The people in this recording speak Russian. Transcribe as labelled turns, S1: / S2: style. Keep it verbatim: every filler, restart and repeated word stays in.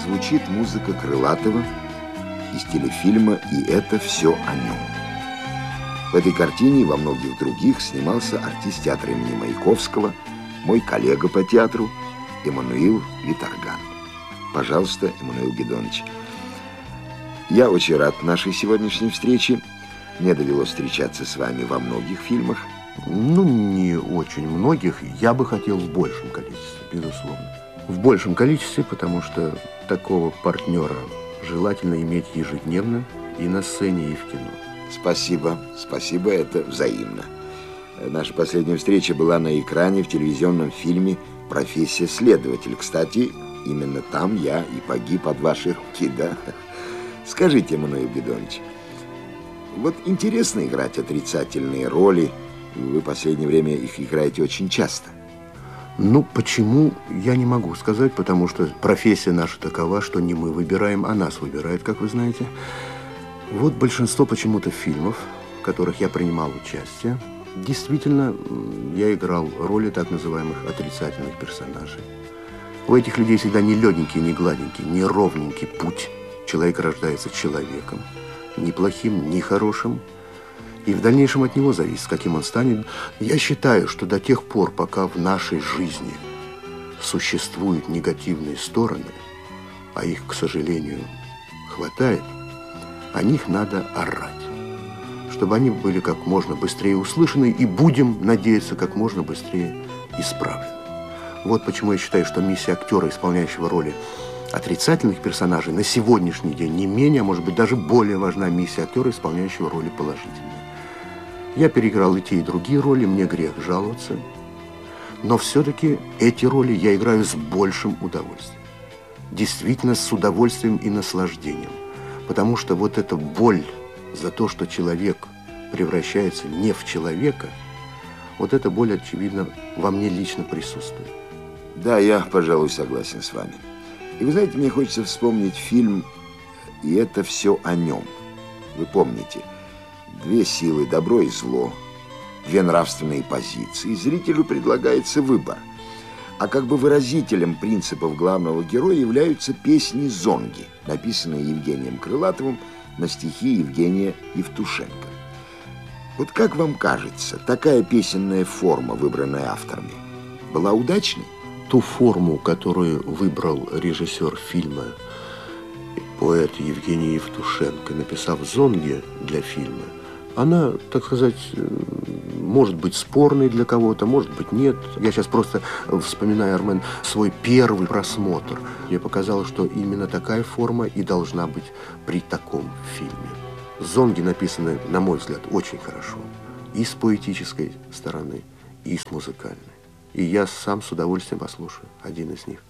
S1: звучит музыка Крылатова из телефильма «И это все о нем». В этой картине и во многих других снимался артист театра имени Маяковского, мой коллега по театру Эммануил Виторган. Пожалуйста, Эммануил Гедонович. Я очень рад нашей сегодняшней встрече. Мне довелось встречаться с вами во многих фильмах.
S2: Ну, не очень многих. Я бы хотел в большем количестве, безусловно. В большем количестве, потому что такого партнера желательно иметь ежедневно и на сцене, и в кино.
S1: Спасибо, спасибо, это взаимно. Наша последняя встреча была на экране в телевизионном фильме «Профессия следователь». Кстати, именно там я и погиб от вашей руки, да? Скажите, Эммануил Гедонович, вот интересно играть отрицательные роли. Вы в последнее время их играете очень часто.
S2: Ну, почему, я не могу сказать, потому что профессия наша такова, что не мы выбираем, а нас выбирают, как вы знаете. Вот большинство почему-то фильмов, в которых я принимал участие, действительно, я играл роли так называемых отрицательных персонажей. У этих людей всегда не легенький, не гладенький, не ровненький путь. Человек рождается человеком, ни плохим, ни хорошим. И в дальнейшем от него зависит, каким он станет. Я считаю, что до тех пор, пока в нашей жизни существуют негативные стороны, а их, к сожалению, хватает, о них надо орать, чтобы они были как можно быстрее услышаны и, будем надеяться, как можно быстрее исправлены. Вот почему я считаю, что миссия актера, исполняющего роли отрицательных персонажей, на сегодняшний день не менее, а может быть даже более важна миссия актера, исполняющего роли положительные. Я переиграл и те, и другие роли, мне грех жаловаться, но все-таки эти роли я играю с большим удовольствием. Действительно, с удовольствием и наслаждением. Потому что вот эта боль за то, что человек превращается не в человека, вот эта боль, очевидно, во мне лично присутствует.
S1: Да, я, пожалуй, согласен с вами. И вы знаете, мне хочется вспомнить фильм «И это все о нем». Вы помните, две силы, добро и зло, две нравственные позиции. Зрителю предлагается выбор. А как бы выразителем принципов главного героя являются песни Зонги, написанные Евгением Крылатовым на стихи Евгения Евтушенко. Вот как вам кажется, такая песенная форма, выбранная авторами, была удачной?
S2: Ту форму, которую выбрал режиссер фильма, поэт Евгений Евтушенко, написав «Зонги» для фильма, она, так сказать, может быть спорной для кого-то, может быть нет. Я сейчас просто вспоминаю, Армен, свой первый просмотр. Мне показалось, что именно такая форма и должна быть при таком фильме. «Зонги» написаны, на мой взгляд, очень хорошо. И с поэтической стороны, и с музыкальной. И я сам с удовольствием послушаю один из них.